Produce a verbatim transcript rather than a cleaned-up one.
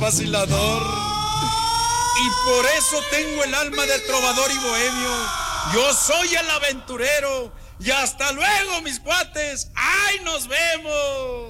vacilador. Y por eso tengo el alma de trovador y bohemio. Yo soy el aventurero. Y hasta luego, mis cuates. ¡Ay, nos vemos!